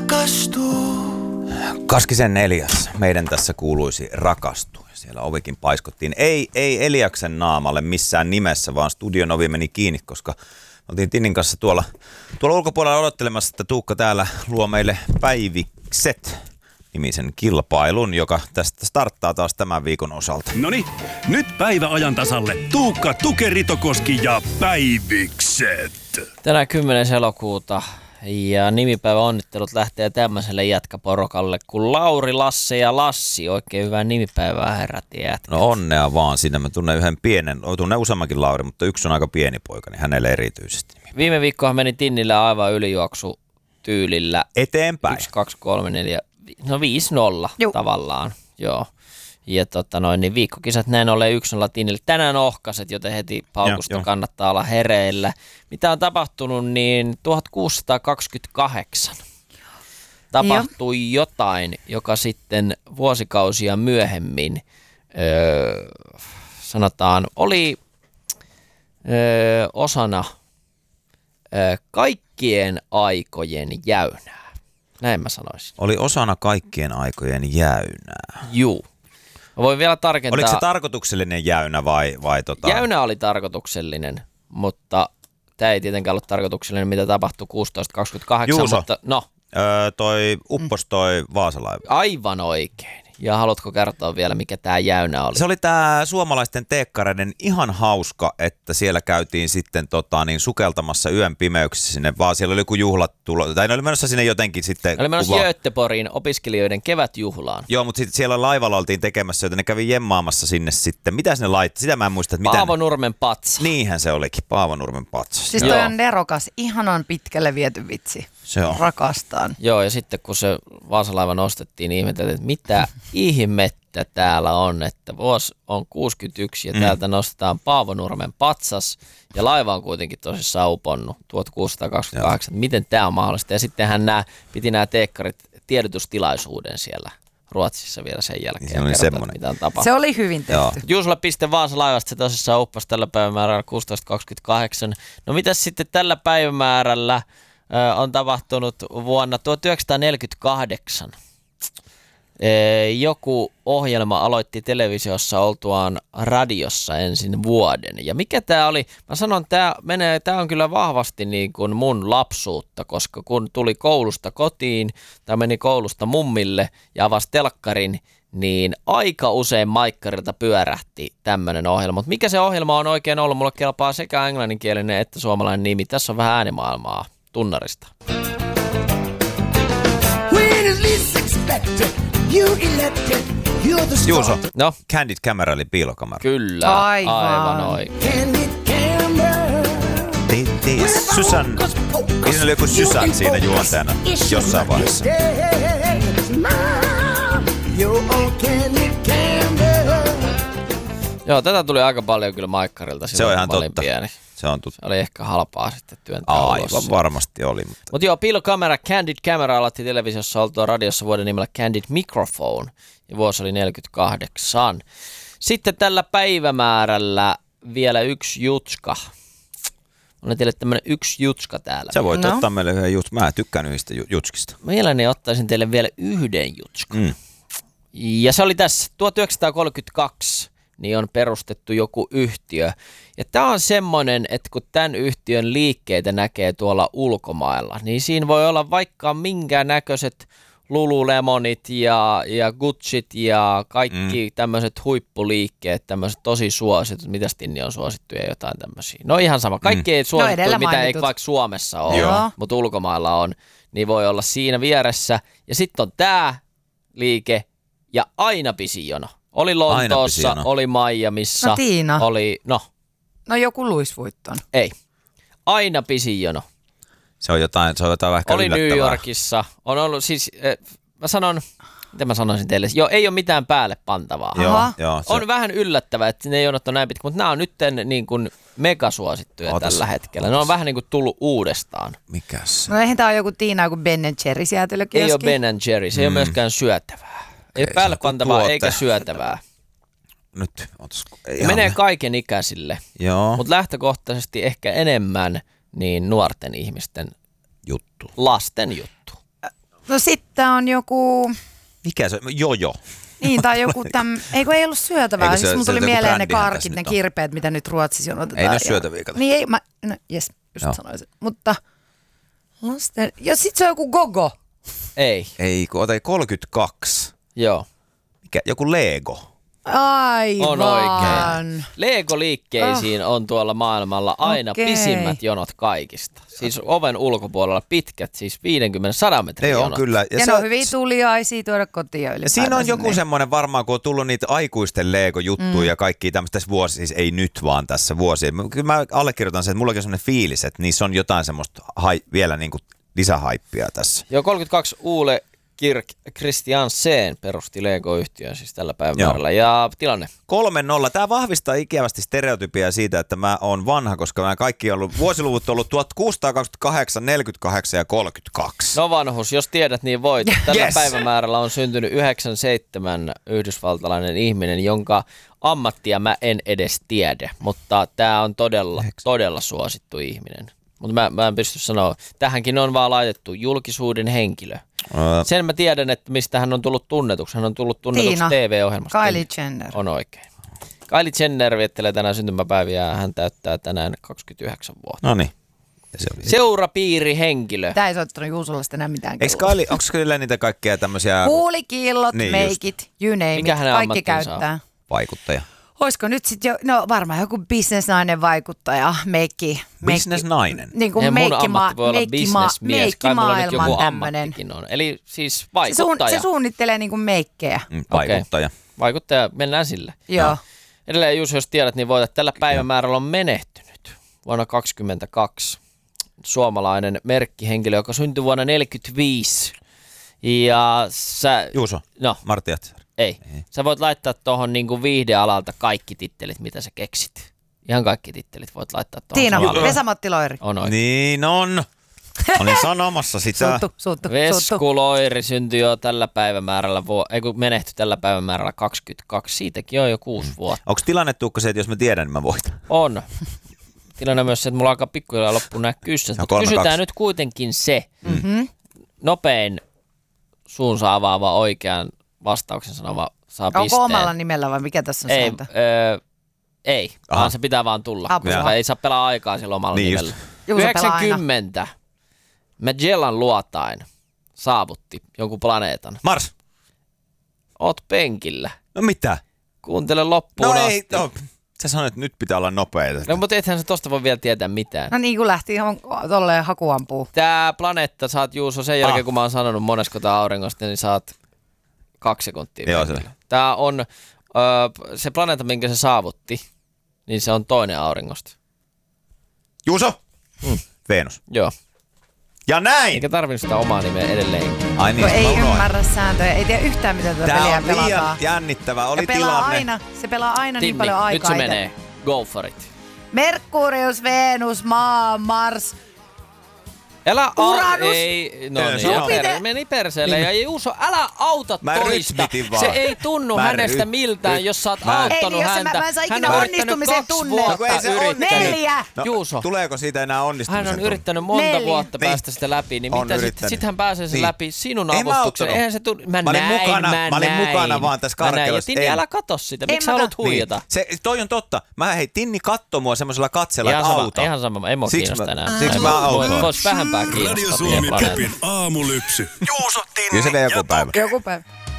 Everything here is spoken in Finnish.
rakastuu. Kaskisen Elias, meidän tässä kuuluisi rakastua. Siellä ovikin paiskottiin. Ei Eliaksen naamalle missään nimessä, vaan studion ovi meni kiinni, koska oltiin Tinnin kanssa tuolla ulkopuolella odottelemassa, että Tuukka täällä luo meille Päivikset-nimisen kilpailun, joka tästä starttaa taas tämän viikon osalta. Noniin, nyt päivä ajan tasalle. Tuukka Tukeritokoski ja Päivikset. Tänään 10. elokuuta ja nimipäivä onnittelut lähtee tämmöiselle jätkäporokalle kuin Lauri, Lasse ja Lassi. Oikein hyvää nimipäivää, herrat jätkät. No onnea vaan sinne. Mä tunnen yhden pienen, tunnen useammankin Lauri, mutta yksi on aika pieni poika, niin hänelle erityisesti. Viime viikkohan meni Tinnille aivan ylijuoksu tyylillä. Eteenpäin. 1, 2, 3, 4, no 5-0 tavallaan, joo. Ja niin viikkokisat näin ollen 1-0 Tinnille. Tänään ohkaset, joten heti paukusta kannattaa olla hereillä. Mitä on tapahtunut, niin 1628 tapahtui jotain, joka sitten vuosikausia myöhemmin, sanotaan, oli osana kaikkien aikojen jäynää. Näin mä sanoisin. Oli osana kaikkien aikojen jäynää. Juu. Mä voin vielä tarkentaa. Oliko se tarkoituksellinen jäynä vai Jäynä oli tarkoituksellinen, mutta tämä ei tietenkään ollut tarkoituksellinen, mitä tapahtui 1628. Juuso, mutta no. Uppos toi Vaasalaiva. Aivan oikein. Ja haluatko kertoa vielä, mikä tämä jäynä oli? Se oli tämä suomalaisten teekkareiden ihan hauska, että siellä käytiin sitten sukeltamassa yön pimeyksissä sinne, vaan siellä oli joku juhlat tai ne oli menossa sinne jotenkin sitten. Oli menossa Göteborgin opiskelijoiden kevätjuhlaan. Joo, mutta sitten siellä laivalla oltiin tekemässä, joten ne kävi jemmaamassa sinne sitten. Mitä ne laittoi? Sitä mä en muista, että mitä. Paavonurmen patsa. Niinhän se olikin, Paavonurmen patsa. Siis toi on nerokas, ihanan pitkälle viety vitsi. Se on. Rakastaan. Joo, ja sitten kun se Vaasalaiva nostettiin, niin ihmeteltiin, että mitä ihmettä täällä on, että vuosi on 61 ja täältä nostetaan Paavonurmen patsas ja laiva on kuitenkin tosissaan uponnut 1628. Miten tämä on mahdollista? Ja sittenhän piti nämä teekkarit tiedotustilaisuuden siellä Ruotsissa vielä sen jälkeen. Se oli semmoinen. Mitä on tapahtunut. Se oli hyvin tehty. Juusolle piste Vaasalaivasta se tosissaan uppasi tällä päivämäärällä 1628. No mitäs sitten tällä päivämäärällä on tapahtunut vuonna 1948. Joku ohjelma aloitti televisiossa oltuaan radiossa ensin vuoden. Ja mikä tämä oli? Mä sanon, tämä on kyllä vahvasti niin kuin mun lapsuutta, koska kun tuli koulusta kotiin tai meni koulusta mummille ja avasi telkkarin, niin aika usein maikkarilta pyörähti tämmöinen ohjelma. Mutta mikä se ohjelma on oikein ollut? Mulla kelpaa sekä englanninkielinen että suomalainen nimi. Tässä on vähän äänimaailmaa tunnarista. Juuso, no? Candid Camera eli piilokamera. Kyllä, aivan oikein. Susan, siinä oli joku Susan siinä juontajana jossain vaiheessa. Joo, tätä tuli aika paljon kyllä maikkarilta. Se on ihan totta. Pieni. Se on totta. Se oli ehkä halpaa sitten työntää aivan varmasti oli. Mutta joo, piilokamera, Candid Camera aloitti televisiossa oltua radiossa vuoden nimellä Candid Microphone. Ja vuosi oli 48. Sitten tällä päivämäärällä vielä yksi jutska. Olen teille tämmönen yksi jutska täällä. Sä voit ottaa meille yhden jutska. Mä tykkään yhdistä jutskista. Mielelläni ottaisin teille vielä yhden jutskan. Ja se oli tässä 1932. Niin on perustettu joku yhtiö. Ja tämä on semmoinen, että kun tämän yhtiön liikkeitä näkee tuolla ulkomailla, niin siinä voi olla vaikka minkä näköiset Lululemonit ja Gucciit ja kaikki tämmöiset huippuliikkeet, tämmöiset tosi suositut. Mitäs Tinni on suosittuja jotain tämmöisiä? No ihan sama. Kaikki ei suosittuja, mitä ei vaikka Suomessa ole, mutta ulkomailla on. Niin voi olla siinä vieressä. Ja sitten on tämä liike ja aina pisin jono. Oli Lontoossa, oli Miamissa. No Tiina. Oli, No joku Louis Vuitton. Ei. Aina pisin jono. Se on jotain ehkä oli yllättävää. New Yorkissa. On ollut siis, mitä mä sanoisin teille? Joo, ei ole mitään päälle pantavaa. Joo, on vähän yllättävää, että ne jonot on näin pitkä, mutta nämä on nyt niin kuin megasuosittuja tällä hetkellä. Ne on vähän niin kuin tullut uudestaan. Mikäs? No eihän tää ole joku Tiina, joku Ben & Jerry säätelökioski. Ei ole Ben & Jerry, se ei ole myöskään syötävää. Ei päälle pantavaa eikä syötävää. Nyt menee kaiken ikäisille, mutta lähtökohtaisesti ehkä enemmän niin nuorten ihmisten juttu. Lasten juttu. No sitten on joku, Mikä se on? Jojo. niin tai joku ei ollut syötävää. Eikö se- Siis mun se tuli joku mieleen ne brändihän tässä karkit, nyt ne on? kirpeet, mitä nyt Ruotsissa jonotetaan. Ei ne ole ja- syötäviä, kato. Niin ei, no jes, just Joo. sanoisin. Mutta lasten, ja sit se on joku gogo. Ei, Ei, kun otai 32. joo. Mikä? Joku Lego. Aivan. On oikein. Lego-liikkeisiin on tuolla maailmalla aina Okei. pisimmät jonot kaikista. Siis oven ulkopuolella pitkät, siis 50-100 metrin Ne on jonot. kyllä. Ja ne on hyviä tuliaisia tuoda kotiin ja Ja siinä on joku niin. semmoinen varmaan, kun on tullut niitä aikuisten Lego-juttuja ja kaikki tämmöistä tässä vuosi, siis ei nyt vaan tässä vuosia. Kyllä mä allekirjoitan sen, että mullakin on semmoinen fiilis, että niissä on jotain semmoista vielä niin kuin lisähaippia tässä. Jo 32 Ole Kirk Christiansen perusti Lego-yhtiön siis tällä päivämäärällä. Ja tilanne? 3-0. Tämä vahvistaa ikävästi stereotypiaa siitä, että mä oon vanha, koska mä kaikki on ollut, vuosiluvut on ollut 1628, 48 ja 32. No vanhus, jos tiedät, niin voit. Tällä Yes. päivämäärällä on syntynyt 97 yhdysvaltalainen ihminen, jonka ammattia mä en edes tiedä, mutta tämä on todella suosittu ihminen. Mutta mä en pysty sanoa, tähänkin on vaan laitettu julkisuuden henkilö. Sen mä tiedän, että mistä hän on tullut tunnetuksi. Hän on tullut tunnetuksi Tiina. TV-ohjelmasta. Kylie Jenner. On oikein. Kylie Jenner viettelee tänään syntymäpäiviä ja hän täyttää tänään 29 vuotta. No niin. Se oli. Seurapiirihenkilö. Tää ei soittanut Juusolle sitä enää mitään Eikö kelloa. onko kyllä niitä kaikkea tämmöisiä Huulikillot, Niin meikit, you name Mikä it, hänen kaikki ammattinsa on? käyttää. vaikuttaja? Olisiko nyt sitten jo, no varmaan joku bisnesnainen vaikuttaja, meikki. Businessnainen. Niin kuin Eihän mun ammatti voi olla businessmies. Kai mulla nyt joku tämmönen. ammattikin on. Eli siis Se vaikuttaja. suunnittelee niin kuin meikkejä. Vaikuttaja. Vaikuttaja, mennään sille. Joo. Edelleen Juuso, jos tiedät, niin voitat. Tällä päivämäärällä on menehtynyt vuonna 2022 suomalainen merkkihenkilö, joka syntyi vuonna 1945. Ja sä... Juuso, No, Martti Jatsaari. ei. Sä voit laittaa tuohon niinku viihdealalta kaikki tittelit, mitä sä keksit. Ihan kaikki tittelit voit laittaa tuohon Tiina, samalle. Vesa-Matti Loiri. On oikein. Niin on. Olin sanomassa sitä. Suuttu. Vesku Loiri syntyi jo tällä päivämäärällä, menehtyi tällä päivämäärällä 22. Siitäkin on jo 6 vuotta. Onko tilanne Tuukka se, että jos mä tiedän, niin mä voitan? On. Tilanne myös se, että mulla alkaa pikkuhiljaa loppuun nämä kyssät. Se on Mutta 3-2. kysytään nyt kuitenkin se. Nopein suunsa avaava oikean vastauksen sanova saa Onko pisteen. omalla nimellä vai mikä tässä on Ei, sääntö? ei, Aha. vaan se pitää vaan tulla. Apua. Koska ei saa pelaa aikaa sillä omalla Niin nimellä. just. Juuso pelaa aina. 90 Magellan luotain saavutti jonkun planeetan. Mars. Oot penkillä. No mitä? Kuuntele loppuun No asti. ei, no. Sä sanoit, että nyt pitää olla nopeita. No, mutta ethän sä tosta voi vielä tietää mitään. No niin kuin lähti tolleen haku ampuu. Tää planeetta saat Juuso sen jälkeen, kun mä oon sanonut monesko tää auringosta, niin saat 2 sekuntia. Joo, penkillä. Tää on se planeetta, minkä se saavutti, niin se on toinen auringosta. Juuso. Venus. Joo. Ja näin! Eikä tarvinnut sitä omaa nimeä edelleen. Ai niin, Kun ei mä unohdin. ymmärrä sääntöjä, ei tiedä yhtään mitä tätä Tää peliä on liian pelataan. jännittävä. Oli Ja pelaa tilanne. aina, se pelaa aina niin Tinni, paljon nyt aikaa. se menee. Go for it. Merkurius, Venus, Maa, Mars. Älä Uranus. Ei, No niin, se on- meni perseelle. Ja Juuso, älä auta Mä toista. rytmitin vaan. Se ei tunnu Mä hänestä miltään, jos sä oot auttanut Ei, jos häntä. mä en saa Hän ikinä on yrittänyt onnistumisen 2 tunnetta. vuotta No, kun ei se yrittänyt. onnistu. 4. No, Juuso. Tuleeko siitä enää onnistumisen Hän on tunne? yrittänyt monta 4. vuotta Niin. päästä sitä läpi, niin On mitä yrittänyt. sitten hän pääsee sen Niin. läpi sinun Ei mä avustukseen. auttanut. Eihän se tunnu. Mä olin mukana vaan tässä karkelossa. Tinni, En. älä katso sitä. En Miksi sä mä haluat katso. huijata? Niin. Se, toi on totta. Tinni kattoi mua semmoisella katseella, Ihan että sama, auta. ihan sama. Ei mua Siksi kiinnosta mä- enää. siksi mä autoin. Vois vähempää Radio kiinnostaa. Suomi meidän planeetta. Capin aamulypsy. Juuso, Kyllä se vielä joku päivä. Joku päivä.